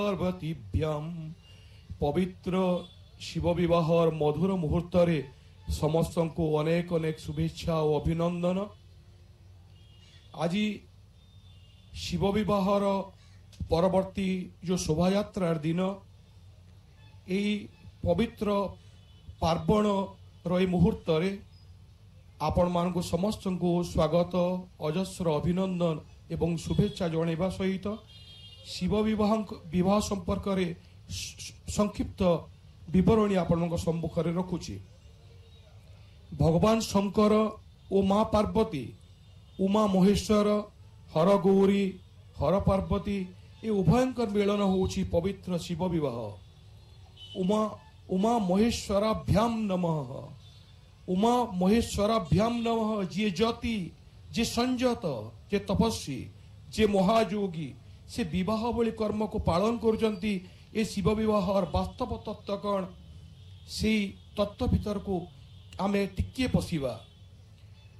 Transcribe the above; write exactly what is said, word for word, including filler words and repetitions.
पार्वतीभ्याम पवित्र शिव विवाहर मधुर मुहूर्त समस्त को अनेक अनेक शुभेच्छा और अभिनंदन। आज शिव विवाहर परवर्ती जो शोभायात्रार दिन यही पवित्र पार्वण रही मुहूर्त आपण मान को समस्त को स्वागत अजस्र अभिनंदन एवं शुभेच्छा जनवा सहित शिव विवाह विवाह संपर्क में संक्षिप्त विवरणी आपण सम्मुख में रखुची। भगवान शंकर और माँ पार्वती उमा महेश्वर हर गौरी हर पार्वती ये उभयंकर मिलन होची पवित्र शिव विवाह। उमा उमा महेश्वराभ्याम नमः। उमा महेश्वराभ्याम नमः। जे ज्योति जे संयत जे तपस्वी जे महायोगी से विवाह भली कर्म को पालन करजंती ए शिव विवाह वास्तव तत्व कौन से तत्व भीतर को आमे टिके पशिबा।